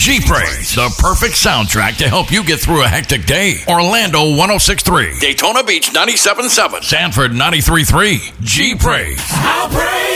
G-Praise, the perfect soundtrack to help you get through a hectic day. Orlando 106.3, Daytona Beach 97.7, Sanford 93.3. G-Praise. I'll praise